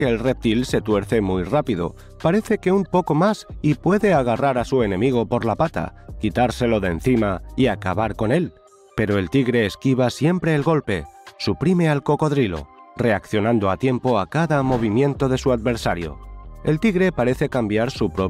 que el reptil se tuerce muy rápido, parece que un poco más y puede agarrar a su enemigo por la pata, quitárselo de encima y acabar con él. Pero el tigre esquiva siempre el golpe, suprime al cocodrilo, reaccionando a tiempo a cada movimiento de su adversario. El tigre parece cambiar su propio